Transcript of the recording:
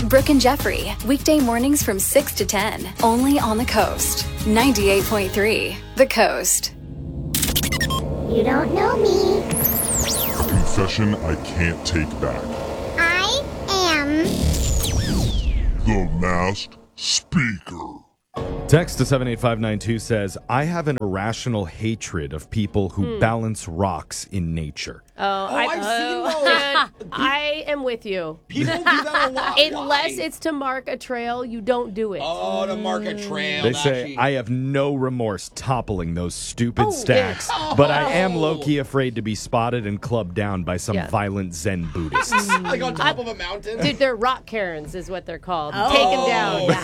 Brooke and Jeffrey, weekday mornings from 6 to 10, only on the Coast. 98.3, The Coast. You don't know me. A confession I can't take back. I am The Masked Speaker. Text to 78592 says, I have an irrational hatred of people who balance rocks in nature. I've seen those. I am with you. People do that a lot. Unless Why? it's to mark a trail, you don't do it. Oh, to mark a trail. They that say, actually- I have no remorse toppling those stupid Oh, stacks, yeah. but I am low-key afraid to be spotted and clubbed down by some Yeah. violent Zen Buddhists. like on top of a mountain. Dude, they're rock Karens is what they're called. Oh. Taken down.